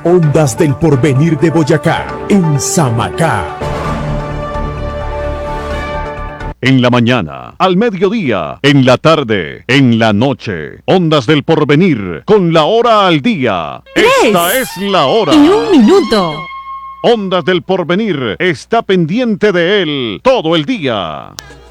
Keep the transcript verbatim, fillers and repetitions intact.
Ondas del Porvenir de Boyacá, en Samacá. En la mañana, al mediodía, en la tarde, en la noche. Ondas del Porvenir, con la hora al día. Tres Esta es la hora. Y un minuto. Ondas del Porvenir está pendiente de él todo el día.